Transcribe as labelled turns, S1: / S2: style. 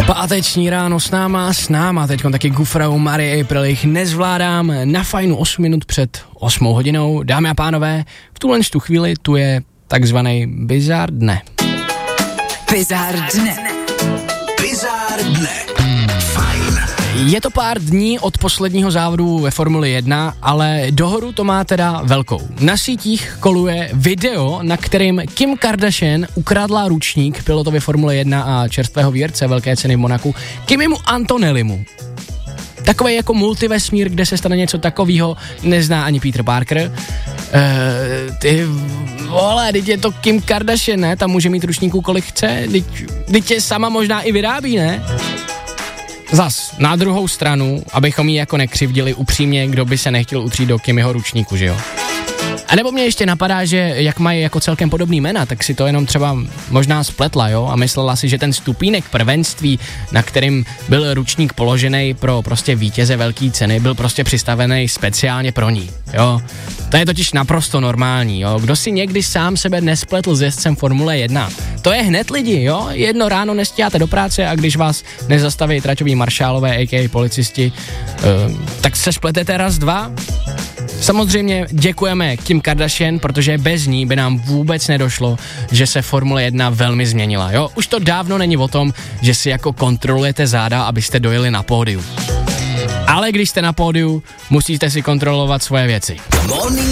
S1: Páteční ráno s náma, teďkon taky Gufrou, Marie April, jich nezvládám, na Fajnu 8 minut před 8 hodinou. Dámy a pánové, v tuhle chvíli tu je takzvaný bizár dne.
S2: Bizár dne.
S3: Bizár dne. Fajn.
S1: Je to pár dní od posledního závodu ve Formuli 1, ale dohodu to má teda velkou. Na sítích koluje video, na kterým Kim Kardashian ukradla ručník pilotovi Formule 1 a čerstvého výherce velké ceny v Monaku Kimimu Antonellimu. Takovej jako multivesmír, kde se stane něco takového, nezná ani Peter Parker. Ty vole, teď je to Kim Kardashian, ne? Tam může mít ručníků kolik chce, teď je sama možná i vyrábí, ne? Zas, na druhou stranu, abychom jí jako nekřivdili upřímně, kdo by se nechtěl utřít do Kimiho ručníku, že jo? A nebo mě ještě napadá, že jak mají jako celkem podobný jména, tak si to jenom třeba možná spletla, jo? A myslela si, že ten stupínek prvenství, na kterým byl ručník položený pro prostě vítěze velké ceny, byl prostě přistavený speciálně pro ní, jo? To je totiž naprosto normální, jo? Kdo si někdy sám sebe nespletl s jezdcem Formule 1? To je hned lidi, jo? Jedno ráno nestíháte do práce a když vás nezastaví traťoví maršálové, a.k.a. policisti, tak se spletete raz, dva. Samozřejmě děkujeme Kim Kardashian, protože bez ní by nám vůbec nedošlo, že se Formule 1 velmi změnila, jo? Už to dávno není o tom, že si jako kontrolujete záda, abyste dojeli na pódiu. Ale když jste na pódiu, musíte si kontrolovat svoje věci.
S3: Morning